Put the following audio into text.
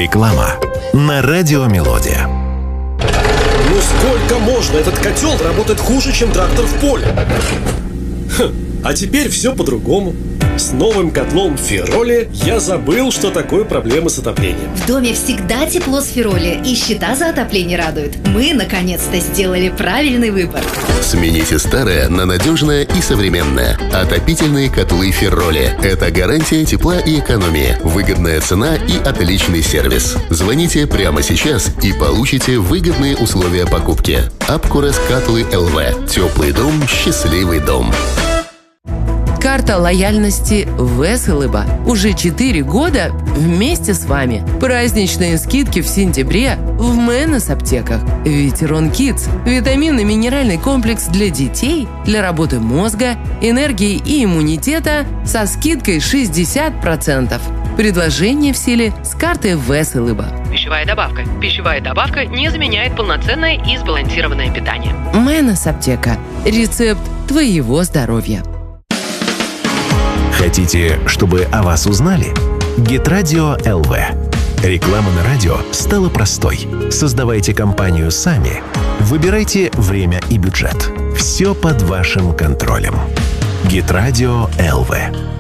Реклама на Радио Мелодия. Ну сколько можно? Этот котел работает хуже, чем трактор в поле. А теперь все по-другому. С новым котлом Фероли я забыл, что такое проблемы с отоплением. В доме всегда тепло с Фероли, и счета за отопление радуют. Мы, наконец-то, сделали правильный выбор. Смените старое на надежное и современное. Отопительные котлы Фероли. Это гарантия тепла и экономии, выгодная цена и отличный сервис. Звоните прямо сейчас и получите выгодные условия покупки. Апкурес Катлы ЛВ. Теплый дом, счастливый дом. Карта лояльности Веселыба. Уже 4 года вместе с вами. Праздничные скидки в сентябре в Мэнос аптеках. Ветерон Kids. Витаминный минеральный комплекс для детей, для работы мозга, энергии и иммунитета со скидкой 60%. Предложение в силе с картой Веселыба. Пищевая добавка. Пищевая добавка не заменяет полноценное и сбалансированное питание. Мэнос аптека. Рецепт твоего здоровья. Хотите, чтобы о вас узнали? Гитрадио ЛВ. Реклама на радио стала простой. Создавайте компанию сами. Выбирайте время и бюджет. Все под вашим контролем. Гитрадио ЛВ.